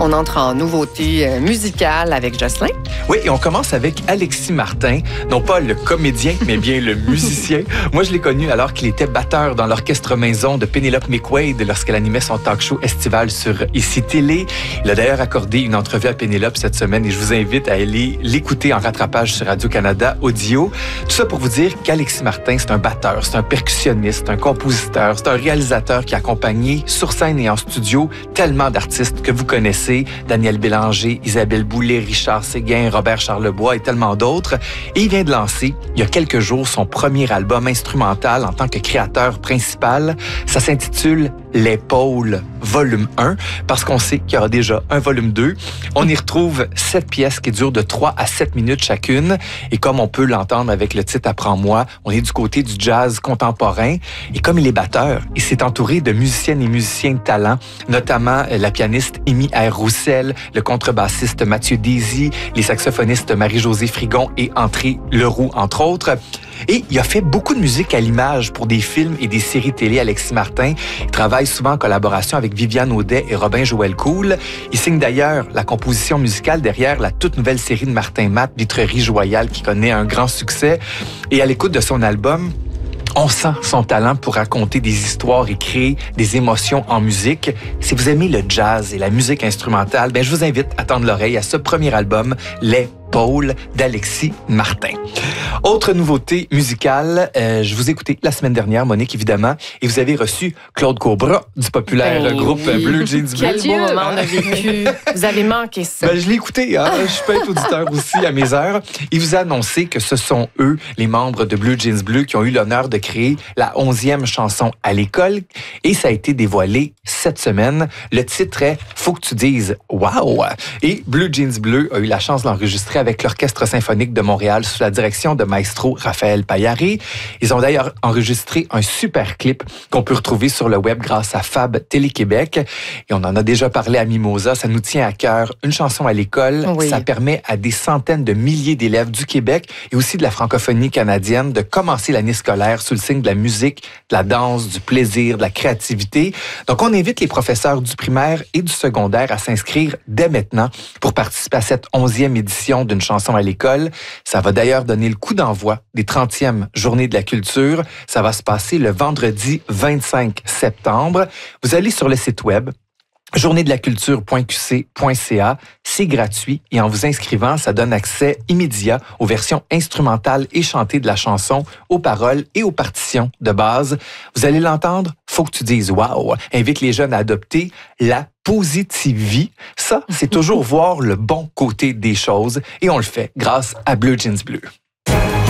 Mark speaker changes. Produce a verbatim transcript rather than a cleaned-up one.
Speaker 1: on entre en nouveauté euh, musicale avec Jocelyn.
Speaker 2: Oui, et on commence avec Alexis Martin, non pas le comédien, mais bien le musicien. Moi, je l'ai connu alors qu'il était batteur dans l'orchestre maison de Penelope McQuaid lorsqu'elle animait son talk show estival sur Ici Télé. Il a d'ailleurs accordé une entrevue à Penelope cette semaine et je vous invite à aller l'écouter en rattrapage sur Radio-Canada Audio. Tout ça pour vous dire qu'Alexis Martin, c'est un batteur, c'est un percussionniste, un compositeur, c'est un réalisateur qui a accompagné sur scène et en studio tellement d'artistes que vous connaissez, Daniel Bélanger, Isabelle Boulay, Richard Séguin, Robert Charlebois et tellement d'autres. Et il vient de lancer, il y a quelques jours, son premier album instrumental en tant que créateur principal. Ça s'intitule Les Pôles, volume un, parce qu'on sait qu'il y aura déjà un volume deux. On y retrouve sept pièces qui durent de trois à sept minutes chacune. Et comme on peut l'entendre avec le titre Apprends-moi, on est du côté du jazz contemporain. Et comme il est batteur, il s'est entouré de musiciennes et musiciens de talent, notamment la pianiste Amy R. Roussel, le contrebassiste Mathieu Daisy, les saxophonistes Marie-Josée Frigon et André Leroux, entre autres. Et il a fait beaucoup de musique à l'image pour des films et des séries télé, Alexis Martin. Il travaille souvent en collaboration avec Viviane Audet et Robin Joël Cool. Il signe d'ailleurs la composition musicale derrière la toute nouvelle série de Martin Matt, Vitrerie Royale, qui connaît un grand succès. Et à l'écoute de son album, on sent son talent pour raconter des histoires et créer des émotions en musique. Si vous aimez le jazz et la musique instrumentale, ben je vous invite à tendre l'oreille à ce premier album, Les Pôles d'Alexis Martin. Autre nouveauté musicale, euh, je vous ai écouté la semaine dernière, Monique, évidemment, et vous avez reçu Claude Cobra du populaire ben groupe oui. Bleu Jeans Bleu.
Speaker 1: Quel beau moment on a vécu. Vous avez manqué ça.
Speaker 2: Ben, je l'ai écouté, hein? Je peux être auditeur aussi à mes heures. Il vous a annoncé que ce sont eux, les membres de Bleu Jeans Bleu, qui ont eu l'honneur de créer la onzième chanson à l'école, et ça a été dévoilé cette semaine. Le titre est « Faut que tu dises wow ». Et Bleu Jeans Bleu a eu la chance d'enregistrer avec l'Orchestre symphonique de Montréal sous la direction de maestro Raphaël Paillaré. Ils ont d'ailleurs enregistré un super clip qu'on peut retrouver sur le web grâce à Fab Télé-Québec. Et on en a déjà parlé à Mimosa, ça nous tient à cœur. Une chanson à l'école, oui. Ça permet à des centaines de milliers d'élèves du Québec et aussi de la francophonie canadienne de commencer l'année scolaire sous le signe de la musique, de la danse, du plaisir, de la créativité. Donc on invite les professeurs du primaire et du secondaire à s'inscrire dès maintenant pour participer à cette onzième édition d'une chanson à l'école. Ça va d'ailleurs donner le coup d'envoi des trentièmes Journées de la culture. Ça va se passer le vendredi vingt-cinq septembre. Vous allez sur le site web journée de la culture point q c point c a. C'est gratuit et en vous inscrivant, ça donne accès immédiat aux versions instrumentales et chantées de la chanson, aux paroles et aux partitions de base. Vous allez l'entendre, faut que tu dises wow. Invite les jeunes à adopter la positivie. Ça, c'est toujours voir le bon côté des choses et on le fait grâce à Bleu Jeans Bleu.